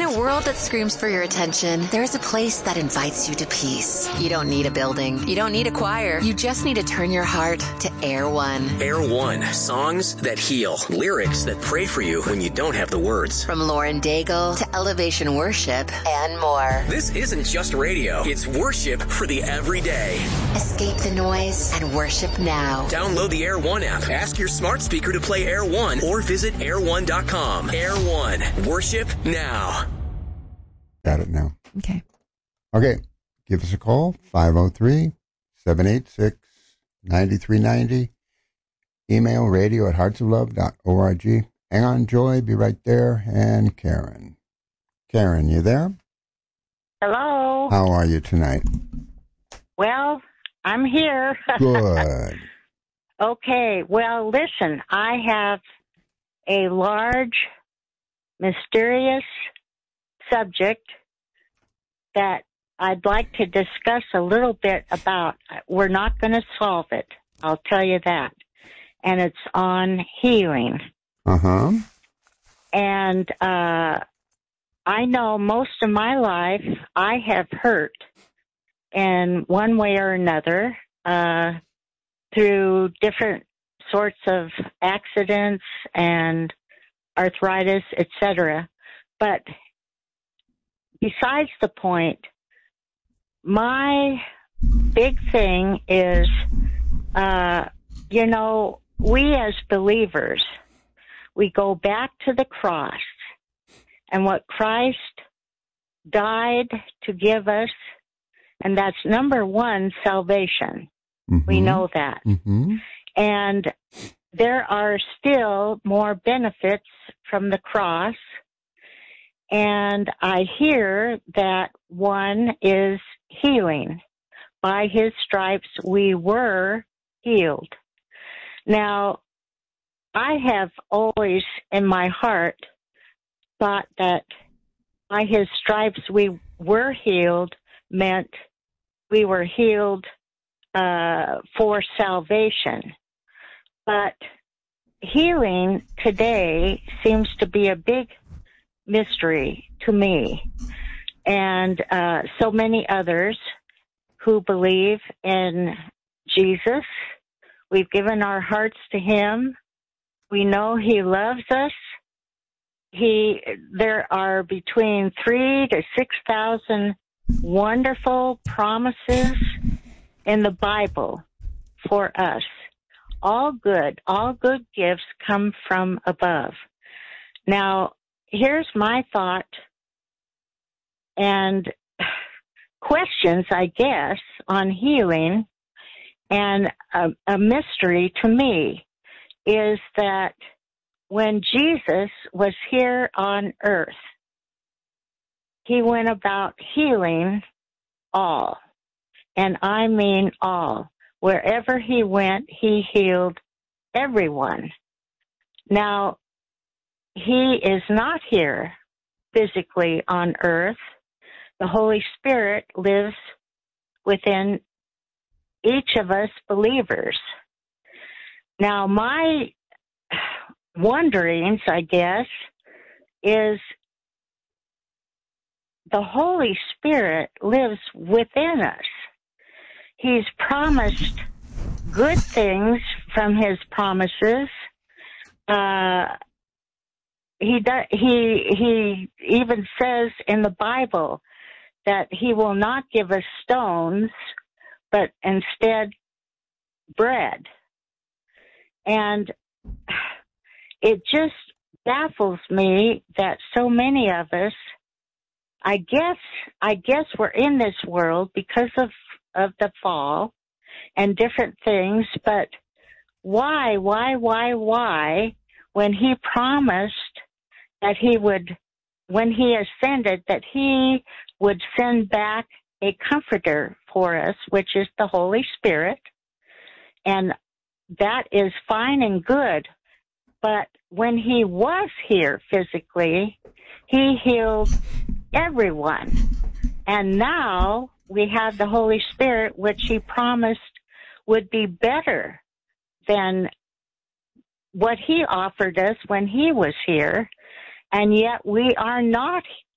a world that screams for your attention, there's a place that invites you to peace. You don't need a building. You don't need a choir. You just need to turn your heart to Air One. Air One. Songs that heal. Lyrics that pray for you when you don't have the words. From Lauren Daigle to Elevation Worship and more. This isn't just radio. It's worship for the everyday. Escape the noise and worship now. Download the Air One app. Ask your smart speaker to play Air One or visit air1.com. Air One. Worship now. Got it now. Okay. Okay. Give us a call, 503-786-9390. Email radio@heartsoflove.org. Hang on, Joy. Be right there. And Karen. Karen, you there? Hello. How are you tonight? Well, I'm here. Good. Okay. Well, listen, I have a large, mysterious subject that I'd like to discuss a little bit about. We're not going to solve it. I'll tell you that. And it's on healing. Uh-huh. And I know most of my life I have hurt in one way or another through different sorts of accidents and arthritis, etc. But besides the point, my big thing is, we as believers, we go back to the cross and what Christ died to give us, and that's number one, salvation. Mm-hmm. We know that. Mm-hmm. And there are still more benefits from the cross. And I hear that one is healing. By his stripes we were healed. Now, I have always in my heart thought that by his stripes we were healed meant we were healed for salvation. But healing today seems to be a big mystery to me and so many others who believe in Jesus. We've given our hearts to him. We know he loves us. There are between 3,000 to 6,000 wonderful promises in the Bible for us. All good gifts come from above. Now, here's my thought and questions, I guess, on healing, and a mystery to me is that when Jesus was here on earth, he went about healing all, and I mean all. Wherever he went, he healed everyone. Now, he is not here physically on earth. The Holy Spirit lives within each of us believers. Now, my wonderings, I guess, is the Holy Spirit lives within us. He's promised good things from his promises. He even says in the Bible that he will not give us stones, but instead bread. And it just baffles me that so many of us, I guess we're in this world because of the fall and different things, but why, when he promised that he would, when he ascended, that he would send back a comforter for us, which is the Holy Spirit, and that is fine and good, but when he was here physically, he healed everyone, and now we have the Holy Spirit, which he promised would be better than what he offered us when he was here, and yet we are not